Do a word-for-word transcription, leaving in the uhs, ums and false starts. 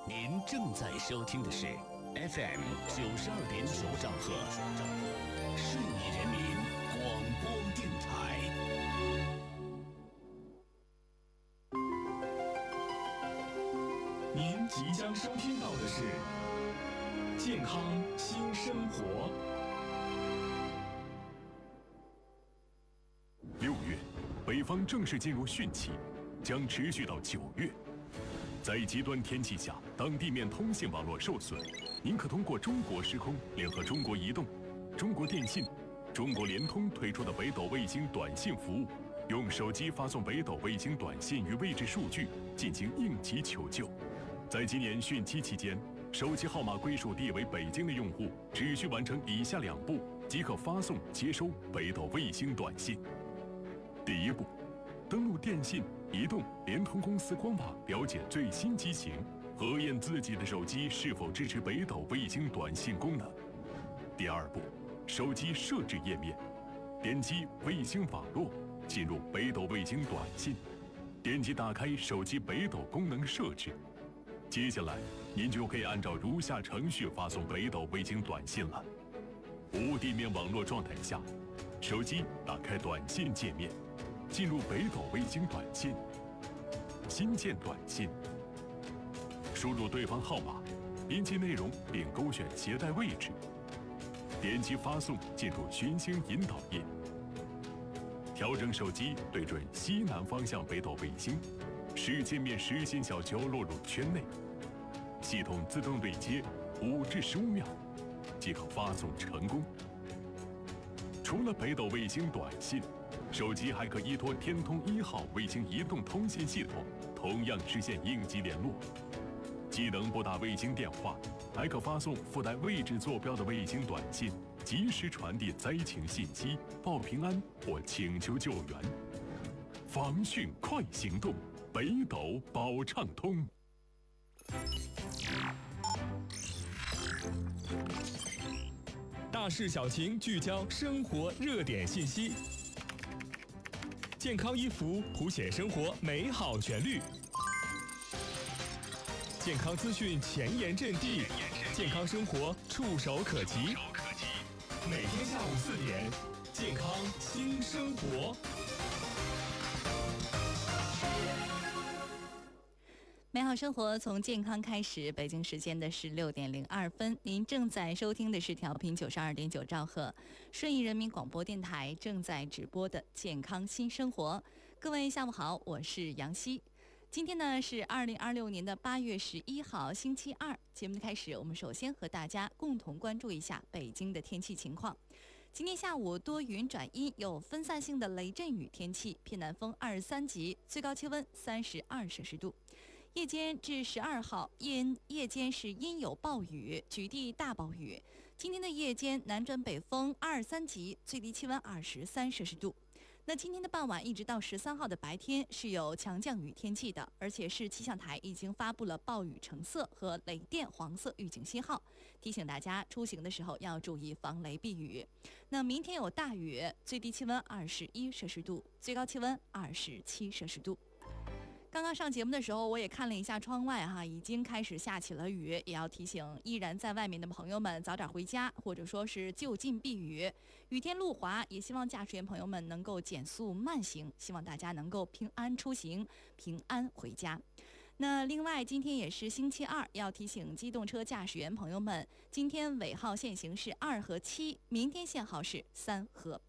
您正在收听的是 F M 九十二点九兆赫，顺义人民广播电台。 您即将收听到的是健康新生活。六月，北方正式进入汛期，将持续到九月。在极端天气下，当地面通信网络受损，您可通过中国时空联合中国移动、中国电信、中国联通推出的北斗卫星短信服务，用手机发送北斗卫星短信与位置数据进行应急求救。在今年汛期期间，手机号码归属地为北京的用户，只需完成以下两步即可发送接收北斗卫星短信。第一步，登录电信、移动、联通公司官网了解最新机型，核验自己的手机是否支持北斗卫星短信功能。第二步，手机设置页面，点击卫星网络，进入北斗卫星短信，点击打开手机北斗功能设置。接下来，您就可以按照如下程序发送北斗卫星短信了。无地面网络状态下，手机打开短信界面，进入北斗卫星短信，新建短信，输入对方号码，编辑内容并勾选携带位置，点击发送，进入寻星引导页，调整手机对准西南方向北斗卫星，使界面实心小球落入圈内，系统自动对接五至十五秒，即可发送成功。除了北斗卫星短信，手机还可依托天通一号卫星移动通信系统，同样实现应急联络。既能拨打卫星电话，还可发送附带位置坐标的卫星短信，及时传递灾情信息，报平安或请求救援。防汛快行动，北斗保畅通。大事小情聚焦生活热点信息，健康衣服谱写生活美好旋律，健康资讯前沿阵地，健康生活触手可及。每天下午四点，健康新生活。 美好生活从健康开始。北京时间的是六点零二分，您正在收听的是调频九十二点九兆赫，顺义人民广播电台正在直播的健康新生活。各位下午好，我是杨希。今天呢是二零二六年的八月十一号，星期二。节目的开始，我们首先和大家共同关注一下北京的天气情况。今天下午多云转阴，有分散性的雷阵雨天气，偏南风二十三级，最高气温三十二摄氏度。夜间至十二号，夜夜间是阴有暴雨，局地大暴雨。今天的夜间南转北风二十三级，最低气温二十三摄氏度。那今天的傍晚一直到十三号的白天是有强降雨天气的，而且是气象台已经发布了暴雨橙色和雷电黄色预警信号，提醒大家出行的时候要注意防雷避雨。那明天有大雨，最低气温二十一摄氏度，最高气温二十七摄氏度。刚刚上节目的时候，我也看了一下窗外哈，已经开始下起了雨，也要提醒依然在外面的朋友们早点回家，或者说是就近避雨。雨天路滑，也希望驾驶员朋友们能够减速慢行，希望大家能够平安出行，平安回家。那另外，今天也是星期二，要提醒机动车驾驶员朋友们，今天尾号限行是二和七，明天限号是三和八。